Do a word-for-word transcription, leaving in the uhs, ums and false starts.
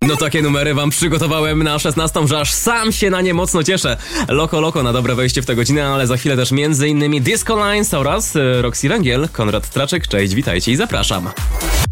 No takie numery wam przygotowałem na szesnastą, że aż sam się na nie mocno cieszę. Loko Loko na dobre wejście w tę godzinę, ale za chwilę też między innymi Disco Lines oraz Roxy Węgiel, Konrad Traczek. Cześć, witajcie i zapraszam.